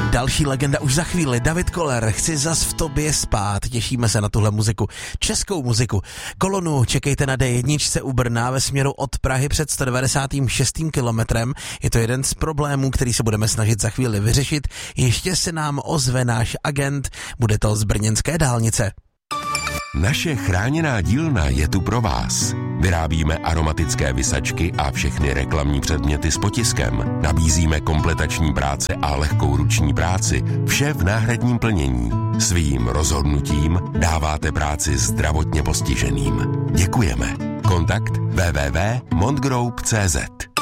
Další legenda už za chvíli, David Koller, Chci zas v tobě spát, těšíme se na tuhle muziku, českou muziku. Kolonu čekejte na D1 u Brna ve směru od Prahy před 196. kilometrem, je to jeden z problémů, který se budeme snažit za chvíli vyřešit, ještě se nám ozve náš agent, bude to z brněnské dálnice. Naše chráněná dílna je tu pro vás. Vyrábíme aromatické visačky a všechny reklamní předměty s potiskem. Nabízíme kompletační práce a lehkou ruční práci. Vše v náhradním plnění. Svým rozhodnutím dáváte práci zdravotně postiženým. Děkujeme. Kontakt www.montgroup.cz